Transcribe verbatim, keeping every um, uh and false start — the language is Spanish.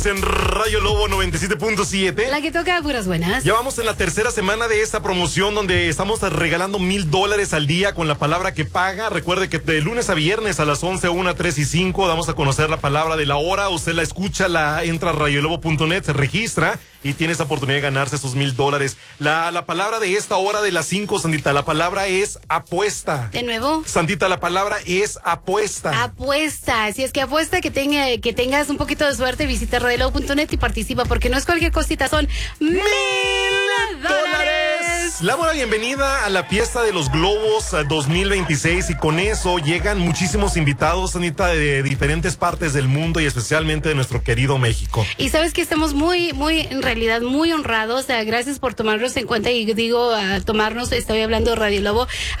En Radio Lobo noventa y siete punto siete. La que toca puras buenas. Ya vamos en la tercera semana de esta promoción donde estamos regalando mil dólares al día con la palabra que paga. Recuerde que de lunes a viernes a las once, una, tres y cinco damos a conocer la palabra de la hora. Usted la escucha, la entra a radiolobo punto net, se registra y tiene esa oportunidad de ganarse esos mil dólares. La, la palabra de esta hora de las cinco, Sandita, la palabra es apuesta. ¿De nuevo? Sandita, la palabra es apuesta. Apuesta. Si es que apuesta que, tenga, que tengas un poquito de suerte, visita radiolobo punto net y participa, porque no es cualquier cosita, son mil dólares. Le damos la bienvenida a la fiesta de los globos dos mil veintiséis y con eso llegan muchísimos invitados, Anita, de diferentes partes del mundo y especialmente de nuestro querido México. Y sabes que estamos muy, muy, en realidad, muy honrados. O sea, gracias por tomarnos en cuenta y digo, a tomarnos, estoy hablando de Radio Lobo.